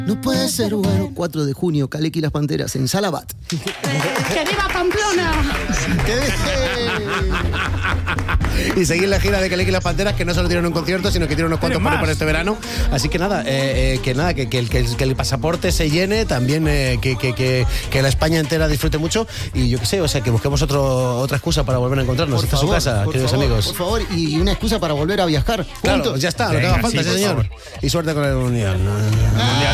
No puede ser bueno. 4 de junio, Kaleki y las Panteras en Salabat. ¡Que viva Pamplona! Y seguir la gira de Kaleki y las Panteras, que no solo tienen un concierto, sino que tienen unos cuantos para este verano. Así que nada, que el pasaporte se llene, también que la España entera disfrute mucho. Y yo qué sé, o sea, que busquemos otra excusa para volver a encontrarnos. Esta es su casa, queridos amigos. Por favor, y una excusa para volver a viajar. Claro, juntos. ya está, lo que haga falta, sí, señor. Y suerte con el Mundial.